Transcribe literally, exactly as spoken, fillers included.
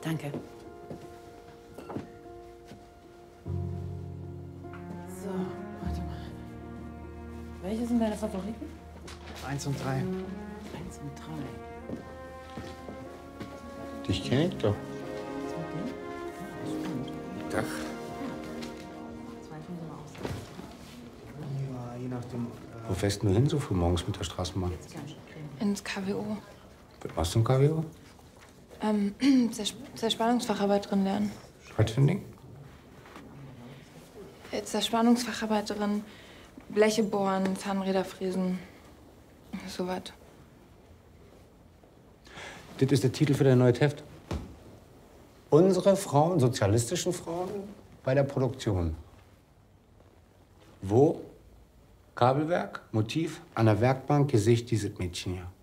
Danke. So, warte mal. Welche sind deine Favoriten? Eins und drei. Eins und drei. Dich kenn ich doch. Was mit dem? Ja, das stimmt. Dach. Zwei von so aus. Ja, je nachdem. Wo fährst du hin so früh morgens mit der Straßenbahn? Ins K W O. Was machst du im K W O? Ähm, Zers Zerspannungsfacharbeiterin lernen. Was für ein Ding? Zerspannungsfacharbeiterin, Bleche bohren, Zahnräder fräsen. So was. Das ist der Titel für dein neues Heft. Unsere Frauen, sozialistischen Frauen, bei der Produktion. Wo? Kabelwerk, Motiv, an der Werkbank, Gesicht dieses Mädchen hier.